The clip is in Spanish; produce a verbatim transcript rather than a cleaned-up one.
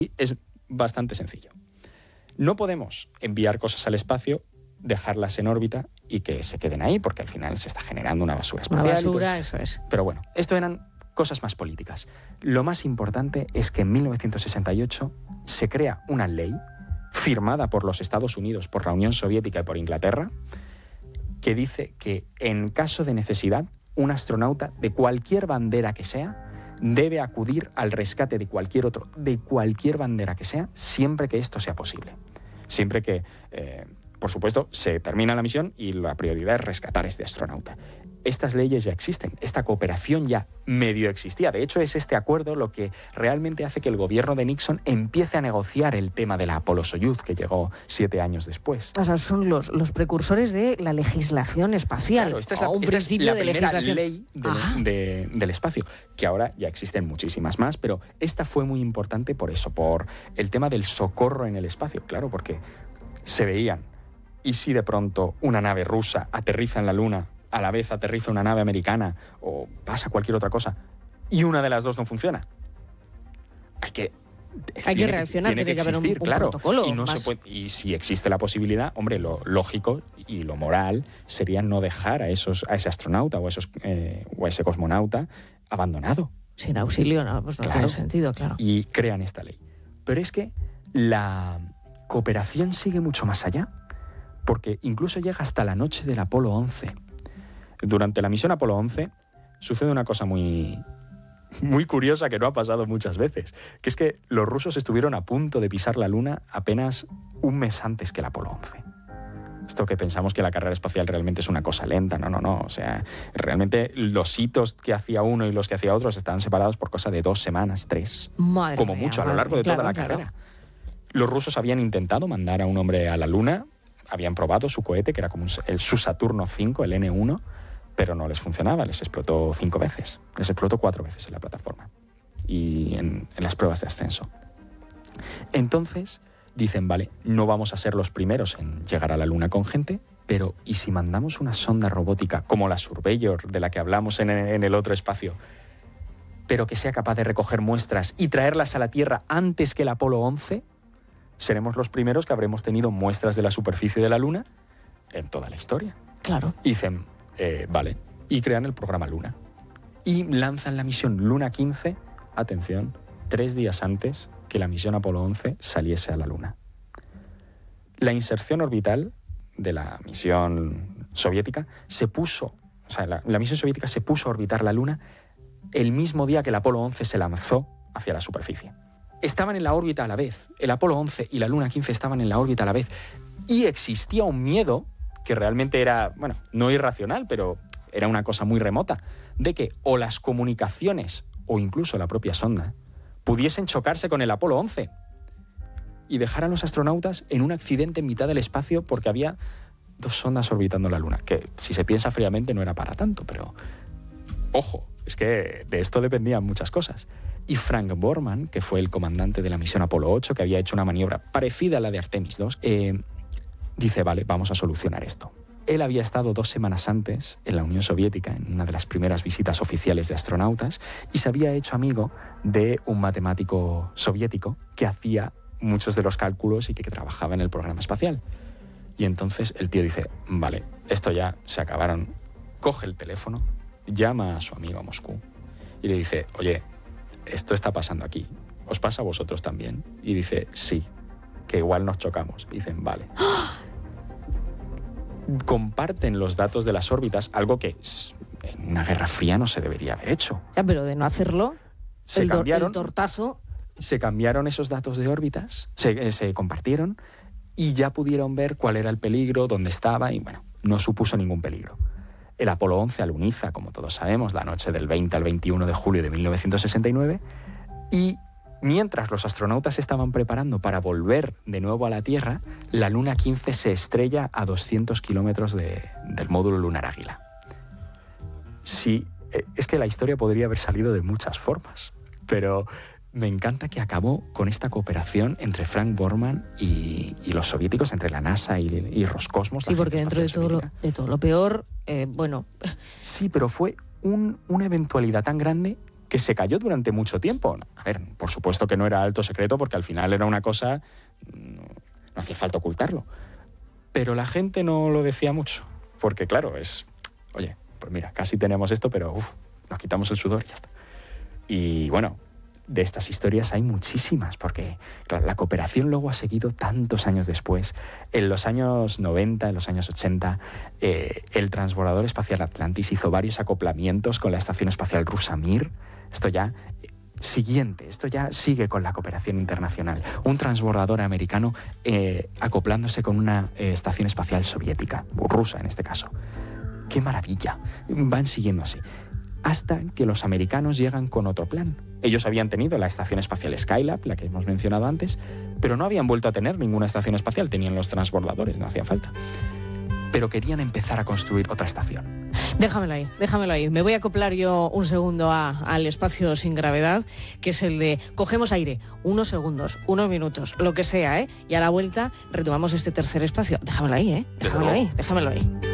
es bastante sencillo. No podemos enviar cosas al espacio, dejarlas en órbita y que se queden ahí, porque al final se está generando una basura espacial. Una basura, eso es. Pero bueno, esto eran cosas más políticas. Lo más importante es que en mil novecientos sesenta y ocho se crea una ley firmada por los Estados Unidos, por la Unión Soviética y por Inglaterra, que dice que en caso de necesidad, un astronauta de cualquier bandera que sea debe acudir al rescate de cualquier otro, de cualquier bandera que sea, siempre que esto sea posible. Siempre que, eh, por supuesto, se termina la misión y la prioridad es rescatar a este astronauta. Estas leyes ya existen, esta cooperación ya medio existía. De hecho, es este acuerdo lo que realmente hace que el gobierno de Nixon empiece a negociar el tema de la Apolo-Soyuz, que llegó siete años después. O sea, son los, los precursores de la legislación espacial. Claro, esta es la, o un esta principio es la de primera legislación. ley de, de, del espacio, que ahora ya existen muchísimas más, pero esta fue muy importante por eso, por el tema del socorro en el espacio, claro, porque se veían, y si de pronto una nave rusa aterriza en la Luna, a la vez aterriza una nave americana o pasa cualquier otra cosa y una de las dos no funciona, hay que hay que reaccionar, tiene que, tiene que existir, haber un, un claro, protocolo y no más... se puede, y si existe la posibilidad, hombre, lo lógico y lo moral sería no dejar a esos a ese astronauta o a esos eh, o a ese cosmonauta abandonado sin auxilio. No, pues no claro. tiene sentido, claro. Y crean esta ley, pero es que la cooperación sigue mucho más allá, porque incluso llega hasta la noche del Apolo once. Durante la misión Apolo once sucede una cosa muy, muy curiosa que no ha pasado muchas veces, que es que los rusos estuvieron a punto de pisar la Luna apenas un mes antes que el Apolo once. Esto que pensamos que la carrera espacial realmente es una cosa lenta, no, no, no. O sea, realmente los hitos que hacía uno y los que hacía otros estaban separados por cosa de dos semanas, tres, madre como mía, mucho a lo madre, largo de claro, toda la claro. carrera. Los rusos habían intentado mandar a un hombre a la Luna, habían probado su cohete, que era como un, el, su Saturno cinco, el ene uno, pero no les funcionaba, les explotó cinco veces, les explotó cuatro veces en la plataforma y en, en las pruebas de ascenso. Entonces dicen, vale, no vamos a ser los primeros en llegar a la Luna con gente, pero ¿y si mandamos una sonda robótica como la Surveyor, de la que hablamos en, en el otro espacio, pero que sea capaz de recoger muestras y traerlas a la Tierra antes que el Apolo once? Seremos los primeros que habremos tenido muestras de la superficie de la Luna en toda la historia. Claro. Y dicen, eh, vale, y crean el programa Luna. Y lanzan la misión Luna quince, atención, tres días antes que la misión Apolo once saliese a la Luna. La inserción orbital de la misión soviética se puso, o sea, la, la misión soviética se puso a orbitar la Luna el mismo día que el Apolo once se lanzó hacia la superficie. Estaban en la órbita a la vez. El Apolo once y la Luna quince estaban en la órbita a la vez. Y existía un miedo que realmente era, bueno, no irracional, pero era una cosa muy remota, de que o las comunicaciones o incluso la propia sonda pudiesen chocarse con el Apolo once y dejar a los astronautas en un accidente en mitad del espacio porque había dos sondas orbitando la Luna, que si se piensa fríamente no era para tanto, pero ojo, es que de esto dependían muchas cosas. Y Frank Borman, que fue el comandante de la misión Apolo ocho, que había hecho una maniobra parecida a la de Artemis dos, eh, dice, vale, vamos a solucionar esto. Él había estado dos semanas antes en la Unión Soviética, en una de las primeras visitas oficiales de astronautas, y se había hecho amigo de un matemático soviético que hacía muchos de los cálculos y que, que trabajaba en el programa espacial. Y entonces el tío dice, vale, esto ya se acabaron. Coge el teléfono, llama a su amigo a Moscú y le dice, oye, esto está pasando aquí, ¿os pasa a vosotros también? Y dice, sí, que igual nos chocamos. Y dicen, vale. Comparten los datos de las órbitas, algo que en una guerra fría no se debería haber hecho. Ya, pero de no hacerlo, se el, cambiaron, el tortazo... Se cambiaron esos datos de órbitas, se, se compartieron y ya pudieron ver cuál era el peligro, dónde estaba y, bueno, no supuso ningún peligro. El Apolo once aluniza, como todos sabemos, la noche del veinte al veintiuno de julio de mil novecientos sesenta y nueve y mientras los astronautas se estaban preparando para volver de nuevo a la Tierra, la Luna quince se estrella a doscientos kilómetros de, del módulo lunar Águila. Sí, es que la historia podría haber salido de muchas formas, pero me encanta que acabó con esta cooperación entre Frank Borman y, y los soviéticos, entre la NASA y, y Roscosmos. Sí, porque dentro de todo, lo, de todo lo peor, eh, bueno... Sí, pero fue un, una eventualidad tan grande que se cayó durante mucho tiempo. A ver, por supuesto que no era alto secreto, porque al final era una cosa, no, no hacía falta ocultarlo. Pero la gente no lo decía mucho, porque claro, es, oye, pues mira, casi tenemos esto, pero uf, nos quitamos el sudor y ya está. Y bueno, de estas historias hay muchísimas, porque claro, la cooperación luego ha seguido tantos años después. En los años noventa, en los años ochenta, eh, el transbordador espacial Atlantis hizo varios acoplamientos con la Estación Espacial rusa Mir. Esto ya... Siguiente, esto ya sigue con la cooperación internacional. Un transbordador americano eh, acoplándose con una eh, estación espacial soviética, rusa en este caso. ¡Qué maravilla! Van siguiendo así. Hasta que los americanos llegan con otro plan. Ellos habían tenido la estación espacial Skylab, la que hemos mencionado antes, pero no habían vuelto a tener ninguna estación espacial. Tenían los transbordadores, no hacía falta. Pero querían empezar a construir otra estación. Déjamelo ahí, déjamelo ahí. Me voy a acoplar yo un segundo a, al espacio sin gravedad, que es el de cogemos aire, unos segundos, unos minutos, lo que sea, ¿eh? Y a la vuelta retomamos este tercer espacio. Déjamelo ahí, ¿eh? Déjamelo ahí, déjamelo ahí.